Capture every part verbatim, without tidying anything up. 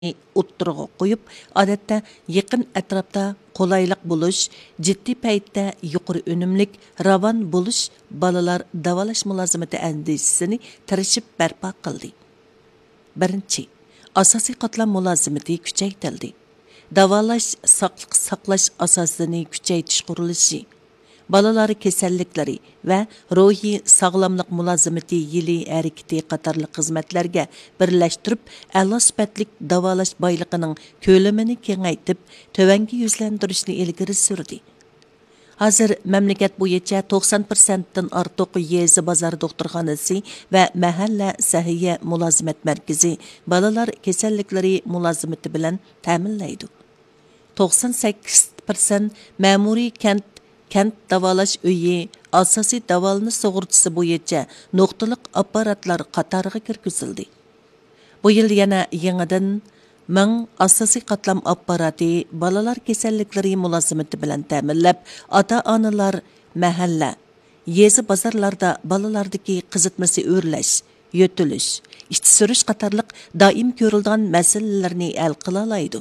o'ttirg'a qo'yib, odatda yaqin atrofda qulaylik bo'lish, jiddiy paytda yuqori unumlik, ravon bo'lish bolalar davolash mulozimati andisini tirishib barpo qildi. Birinchi, asosiy qatlam mulozimati kuchaytirildi. Davolash, saqliq saqlash asosini kuchaytirish qurilishi, balalar kasalliklari va ruhiy sog'lomlik mulozimati yili harakati qatorliq xizmatlarga birlashtirib, a'lo sifatli davolash boyligining ko'lamini kengaytib, tövanga yuzlantirishni ilgari surdi. Hozir mamlakat bo'yicha to'qson foiz dan ortiq yezi bozor doktorxonasi va mahalla sahiya mulozimat markazi balalar kasalliklari mulozimati bilan ta'minlaydi. to'qson sakkiz foiz ma'muriy kent kent davolash uyi asosiy davolanish sug'urtasi bo'yicha nuqtaliq apparatlar qatoriga kirgizildi. Bu yil yana yangidan ming asosiy qatlam apparati balalar kasalliklari mulozimati bilan ta'minlab, ota-onalar mahalla, yezi bozorlarda balalardagi qizitmasi o'rlash, yotilish, ichti surish qatorliq doim ko'rilgan masalalarni hal qila oladi.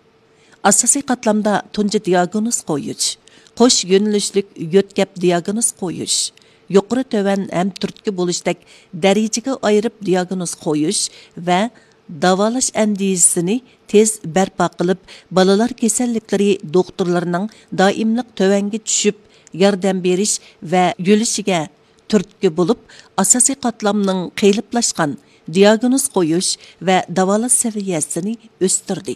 Asosiy qatlamda tunji diagnoz qo'yish, qo'sh yo'nalishlik yo'tkap diagnoz qo'yish, yuqori töven ham turtki bo'lishdek darajaga ayirib diagnoz qo'yish va davolash andisini tez barpo qilib, balalar kasalliklari doktorlarining doimliq tövanga tushib yordam berish va yo'lishiga turtki bo'lib, asosiy qatlamning qiyliplashgan diagnoz qo'yish va davolash saviyasini o'stirdi.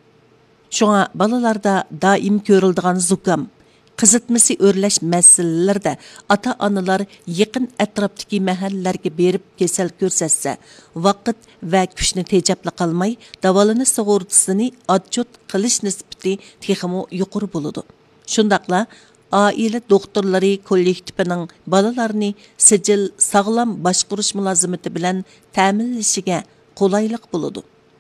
Şoňa balalarda daim ko'rildigan zukam, qizitmasi o'rlash masalalarida ota-onalar yaqin atrofdagi mahallalarga berib kasal ko'rsatsa, vaqt va kuchni tejabli qilmay, davolanish sug'urtasini odchot qilish nisbati texmo yuqori bo'ladi. Shundaqla oila doktorlari kollektivining balalarni sijil sog'lom boshqarish mulozimati bilan ta'minlashiga qulaylik bo'ladi.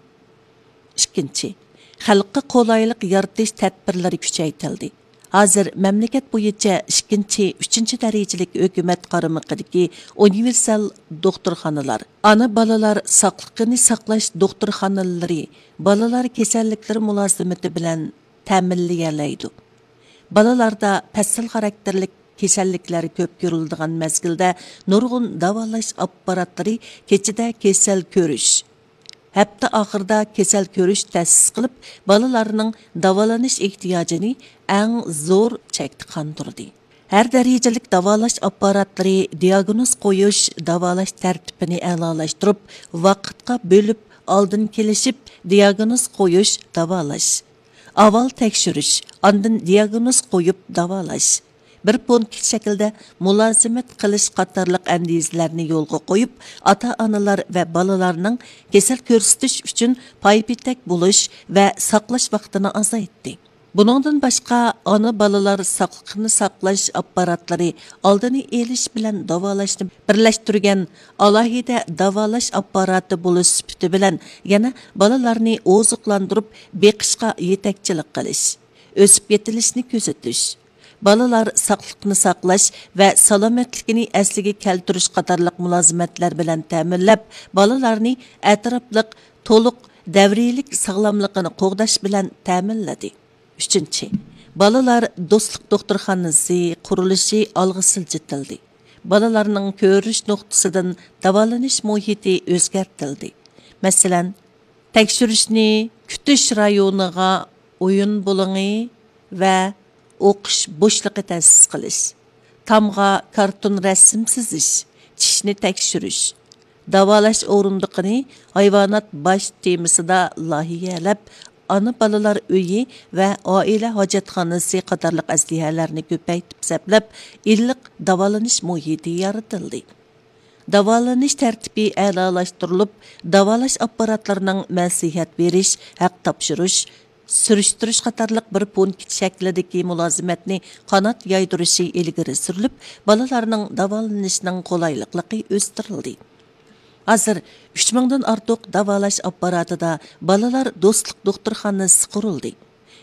Ikkinchi, xalqqa qulaylik yaratish tadbirlari kuchaytirildi. Hozir mamlakat bo'yicha ikkinchi, uchinchi darajalik hukumat qaramog'idagi universal doktorxonalar, ana balalar sog'liqni saqlash doktorxonalari balalar kasalliklari mulozimati bilan ta'minlayoladi. Balalarda passil xarakterlik kasalliklar ko'p ko'riladigan mezgilda nurg'un davolash apparatlari kechida kasal ko'rish, hafta oxirida kasal ko'rish ta'sis qilib, balalarning davolanish ehtiyojini eng zo'r chekda qondirdi. Har darajalik davolash apparatlari diagnoz qo'yish, davolash tartibini a'lolashtirib, vaqtga bo'lib, oldin kelishib, diagnoz qo'yish, davolash. Avval tekshirish, ondan diagnoz qo'yib, davolash. Bir punkit shaklda mulozimat qilish qatorliq andizlarni yo'lga qo'yib, ota-onalar va balalarning kasal ko'rsatish uchun paypitak bo'lish va saqlash vaqtini azaytdi. Buningdan boshqa ona balalar saqliqni saqlash apparatlari oldini elish bilan davolashni birlashtirgan alohida davolash apparati bo'lish sifati bilan yana balalarni oziqlantirib beqishga yetakchilik qilish, o'sib yetilishni kuzatish, balalar saqliqni saqlash va salomatligini asliga keltirish qatorliq mulozimatlar bilan ta'minlab, balalarni atrofliq, to'liq davriylik sog'lomligini qo'g'dash bilan ta'minladi. Üçüncü, balalar do'stlik doktorxonasi qurilishi olg'a siljitildi. Balalarning ko'rish nuqtasidan davolanish muhiti o'zgartirildi. Masalan, tekshirishni kutish rayoniga o'yin bo'lingi va o'qish bo'shlig'i ta'sis qilish, tamg'a karton rasm sizish, tishni tekshirish, davolash o'rindiqini hayvonot bosh temisida loyihalab, ana balalar uyi va oila hojatxonasi qatorliq aslihalarni ko'paytib saplab, illiq davolanish muhiti yaratildi. Davolanish tartibi a'lolashtirilib, davolash apparatlarining nasihat berish, haq topshirish, surishtirish qatorliq bir punkt shaklidagi mulozimatni qanot yaydirishi ilgari surilib, balalarning davolanishining qulaylikligi o'stirildi. Hozir uch mingdan ortiq davolash apparatida balalar do'stlik doktorxonasi qurildi.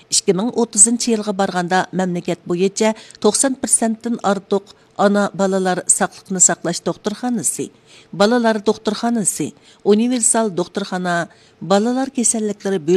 ikki ming o'ttizinchi yilga borganda mamlakat bo'yicha to'qson prosentdan ortiq ana balalar saqliqni saqlash doktorxonasi, balalar doktorxonasi, universal doktorxona, balalar kasalliklari